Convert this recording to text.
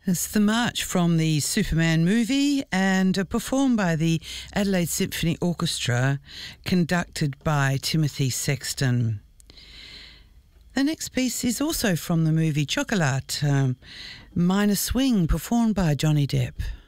It's the march from the Superman movie and performed by the Adelaide Symphony Orchestra, conducted by Timothy Sexton. The next piece is also from the movie Chocolat, Minor Swing, performed by Johnny Depp.